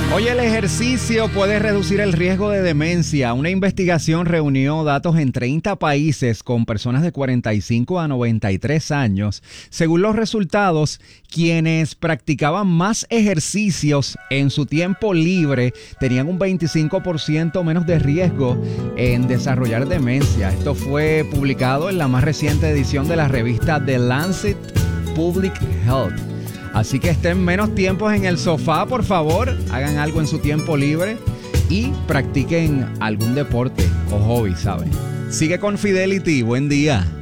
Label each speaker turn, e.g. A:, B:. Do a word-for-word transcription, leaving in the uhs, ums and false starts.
A: Hoy el ejercicio puede reducir el riesgo de demencia. Una investigación reunió datos en treinta países con personas de cuarenta y cinco a noventa y tres años. Según los resultados, quienes practicaban más ejercicios en su tiempo libre tenían un veinticinco por ciento menos de riesgo en desarrollar demencia. Esto fue publicado en la más reciente edición de la revista The Lancet Public Health. Así que estén menos tiempos en el sofá, por favor, hagan algo en su tiempo libre y practiquen algún deporte o hobby, ¿saben? Sigue con Fidelity, buen día.